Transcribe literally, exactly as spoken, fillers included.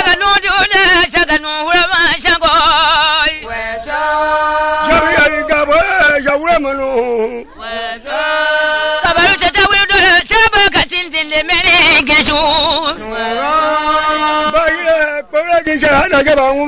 Shaganu Jula, Shaganu Rama Shago. Shagari Gabo, Shawamano. Kabaruta will do a table cutting in the many gashu. By the Paragin,